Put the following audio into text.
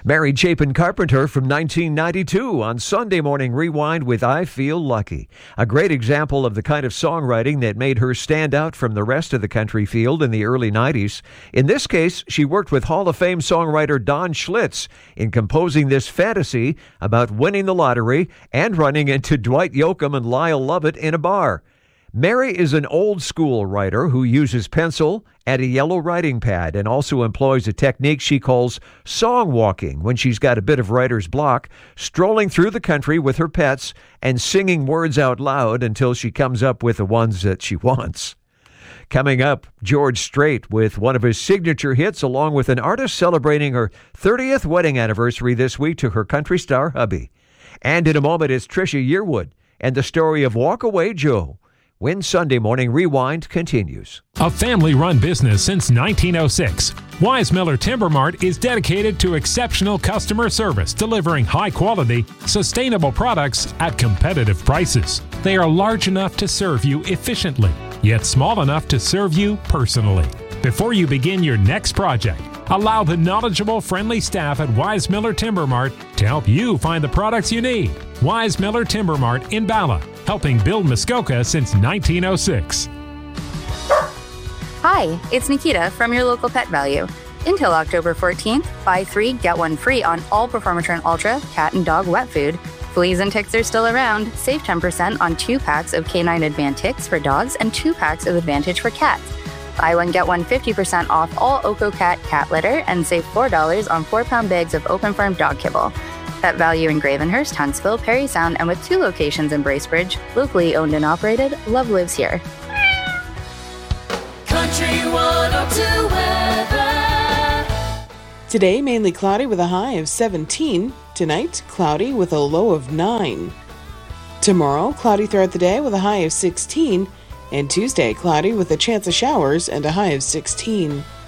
Mary Chapin Carpenter from 1992 on Sunday Morning Rewind with I Feel Lucky. A great example of the kind of songwriting that made her stand out from the rest of the country field in the early 90s. In this case, she worked with Hall of Fame songwriter Don Schlitz in composing this fantasy about winning the lottery and running into Dwight Yoakam and Lyle Lovett in a bar. Mary is an old-school writer who uses pencil and a yellow writing pad and also employs a technique she calls song walking when she's got a bit of writer's block, strolling through the country with her pets and singing words out loud until she comes up with the ones that she wants. Coming up, George Strait with one of his signature hits along with an artist celebrating her 30th wedding anniversary this week to her country star hubby. And in a moment, it's Trisha Yearwood and the story of Walk Away Joe, when Sunday Morning Rewind continues. A family-run business since 1906, Wise Miller Timber Mart is dedicated to exceptional customer service, delivering high-quality, sustainable products at competitive prices. They are large enough to serve you efficiently, yet small enough to serve you personally. Before you begin your next project, allow the knowledgeable, friendly staff at Wise Miller Timber Mart to help you find the products you need. Wise Miller Timber Mart in Bala, helping build Muskoka since 1906. Hi, it's Nikita from your local Pet Value. Until October 14th, buy 3, get 1 free on all Performatrin Ultra cat and dog wet food. Fleas and ticks are still around. Save 10% on 2 packs of K9 Advantix for dogs and 2 packs of Advantage for cats. Buy 1, get 1 50% off all OcoCat cat litter and save $4 on 4-pound bags of Open Farm dog kibble. Pet Value in Gravenhurst, Huntsville, Perry Sound, and with 2 locations in Bracebridge, locally owned and operated, love lives here. Country 102 weather. Today, mainly cloudy with a high of 17. Tonight, cloudy with a low of 9. Tomorrow, cloudy throughout the day with a high of 16. And Tuesday, cloudy with a chance of showers and a high of 16.